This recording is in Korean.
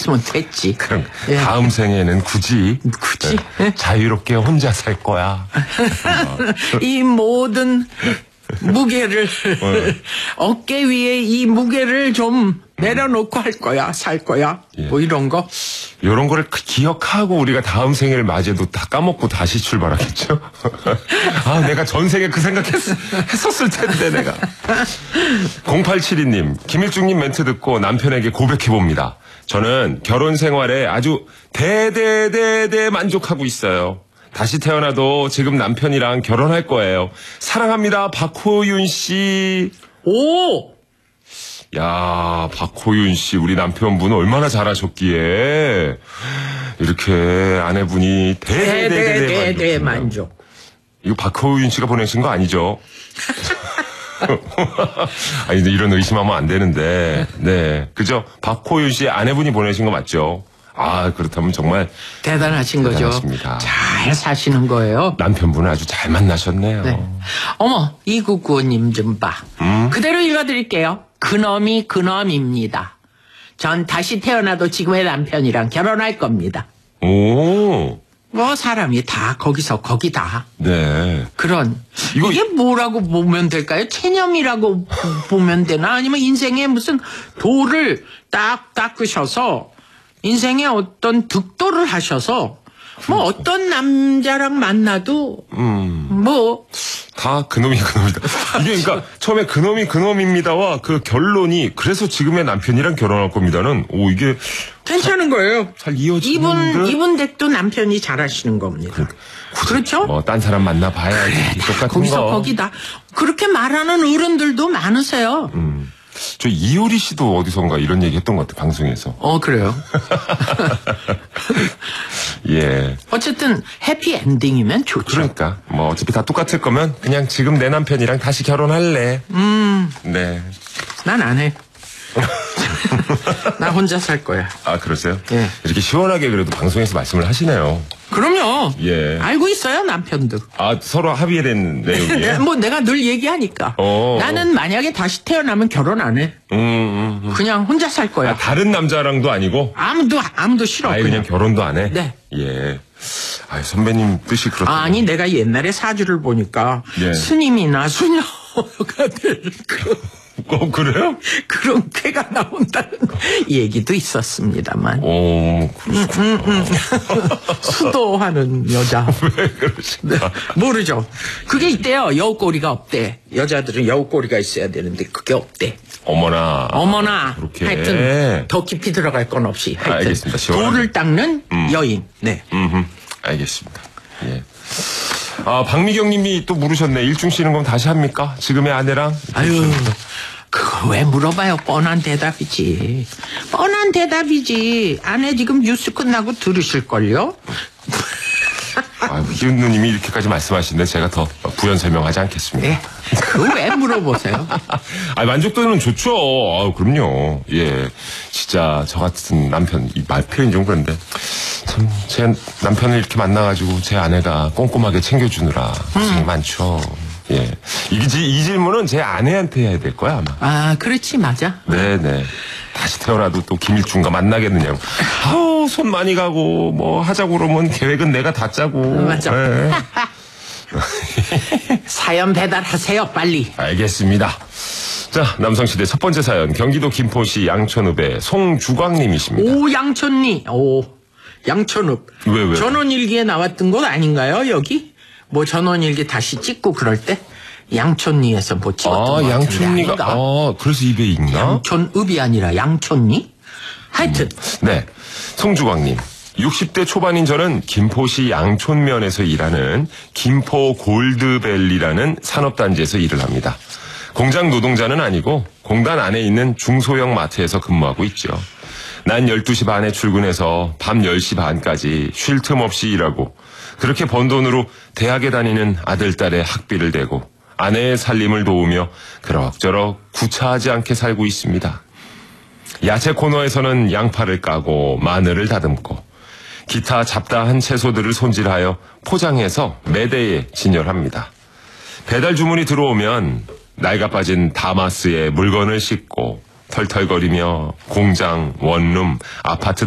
있었으면 됐지. 그럼 예. 다음 생에는 굳이 예. 자유롭게 혼자 살 거야. 이 모든 무게를 어깨 위에 이 무게를 좀 내려놓고 살 거야. 예. 뭐 이런 거. 이런 거를 기억하고 우리가 다음 생을 맞이해도 다 까먹고 다시 출발하겠죠. 아, 내가 전생에 그 했었을 텐데 내가. 0872님, 김일중님 멘트 듣고 남편에게 고백해봅니다. 저는 결혼 생활에 아주 대대 만족하고 있어요. 다시 태어나도 지금 남편이랑 결혼할 거예요. 사랑합니다, 박호윤 씨. 오! 야, 박호윤 씨, 우리 남편분 얼마나 잘하셨기에 이렇게 아내분이 대대 만족. 이거 박호윤 씨가 보내신 거 아니죠? 아니, 근데 이런 의심하면 안 되는데, 네, 그죠? 박호윤 씨 아내분이 보내신 거 맞죠? 아, 그렇다면 정말 대단하신 거죠. 대단하십니다. 잘 사시는 거예요. 남편분을 아주 잘 만나셨네요. 네. 어머, 2995님 좀 봐. 그대로 읽어드릴게요. 그놈입니다. 전 다시 태어나도 지금의 남편이랑 결혼할 겁니다. 오. 뭐 사람이 다 거기서 거기다. 네. 이게 뭐라고 보면 될까요? 체념이라고 보면 되나? 아니면 인생에 무슨 도를 딱 닦으셔서 인생에 어떤 득도를 하셔서 뭐 어떤 남자랑 만나도 뭐 다 그놈이다. 이게 그러니까 처음에 그놈입니다와 그 결론이 그래서 지금의 남편이랑 결혼할 겁니다는 오 이게 괜찮은 거예요. 잘 이어지는데 이분 댁도 남편이 잘하시는 겁니다. 그렇죠? 뭐 딴 사람 만나 봐야지 똑같은 거기서 거. 거기다 그렇게 말하는 어른들도 많으세요. 저 이효리 씨도 어디선가 이런 얘기 했던 것 같아, 방송에서. 그래요. 예. 어쨌든 해피엔딩이면 좋죠. 그러니까 뭐 어차피 다 똑같을 거면 그냥 지금 내 남편이랑 다시 결혼할래. 네. 난 안 해. 나 혼자 살 거야. 아, 그러세요? 예. 이렇게 시원하게 그래도 방송에서 말씀을 하시네요. 그럼요. 예. 알고 있어요, 남편도. 아, 서로 합의된 내용이에요? 뭐 내가 늘 얘기하니까. 나는 만약에 다시 태어나면 결혼 안 해. 그냥 혼자 살 거야. 아, 다른 남자랑도 아니고? 아무도 싫어. 아예 그냥 결혼도 안 해? 네. 예. 아, 선배님 뜻이 그렇다. 아니, 내가 옛날에 사주를 보니까 예. 스님이나 수녀가 될 그래요? 그런 쾌가 나온다는 얘기도 있었습니다만. 그렇구나. 수도하는 여자. 왜 그러실까? 네, 모르죠. 그게 있대요. 여우꼬리가 없대. 여자들은 여우꼬리가 있어야 되는데 그게 없대. 어머나. 그렇게. 하여튼 더 깊이 들어갈 건 없이. 하여튼 알겠습니다. 시원하게. 돌을 닦는 여인. 네. 알겠습니다. 예. 아, 박미경 님이 또 물으셨네. 일중 씨는 그럼 다시 합니까? 지금의 아내랑? 아유, 그거 왜 물어봐요? 뻔한 대답이지. 뻔한 대답이지. 아내 지금 뉴스 끝나고 들으실걸요? 아, 희은 누님이 이렇게까지 말씀하시는데 제가 더 부연 설명하지 않겠습니다. 네. 그거 왜 물어보세요? 아, 만족도는 좋죠. 아, 그럼요. 예. 진짜 저 같은 남편, 이 말 표현이 좀 그런데 참 제 남편을 이렇게 만나가지고 제 아내가 꼼꼼하게 챙겨주느라 고생이 많죠. 예. 이 질문은 제 아내한테 해야 될 거야, 아마. 아, 그렇지, 맞아. 네네. 다시 태어나도 또 김일중과 만나겠느냐고. 아우, 손 많이 가고, 뭐, 하자고 그러면 계획은 내가 다 짜고. 맞아. 네. 사연 배달하세요, 빨리. 알겠습니다. 자, 남성시대 첫 번째 사연. 경기도 김포시 양천읍의 송주광님이십니다. 오, 양천리. 오, 양천읍. 왜? 전원일기에 나왔던 곳 아닌가요, 여기? 뭐 전원일기 다시 찍고 그럴 때? 양천리에서 뭐 찍었던 것 같은데 양천리가, 아닌가? 그래서 입에 있나? 양천읍이 아니라 양천리? 하여튼. 네. 송주광님. 60대 초반인 저는 김포시 양촌면에서 일하는 김포 골드밸리라는 산업단지에서 일을 합니다. 공장 노동자는 아니고 공단 안에 있는 중소형 마트에서 근무하고 있죠. 난 12시 반에 출근해서 밤 10시 반까지 쉴 틈 없이 일하고 그렇게 번 돈으로 대학에 다니는 아들, 딸의 학비를 대고 아내의 살림을 도우며 그럭저럭 구차하지 않게 살고 있습니다. 야채 코너에서는 양파를 까고 마늘을 다듬고 기타 잡다한 채소들을 손질하여 포장해서 매대에 진열합니다. 배달 주문이 들어오면 낡아 빠진 다마스에 물건을 싣고 털털거리며 공장, 원룸, 아파트